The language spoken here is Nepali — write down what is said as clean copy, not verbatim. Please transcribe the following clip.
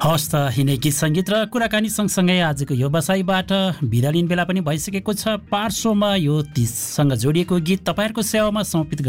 हवस् त हिँडे गीत सङ्गीत र कुराकानी सँगसँगै आजको यो बसाइबाट बिदा लिने बेला पनि भइसकेको छ। पार्श्वमा यो 30सँग जोडिएको गीत तपाईँहरूको सेवामा समर्पित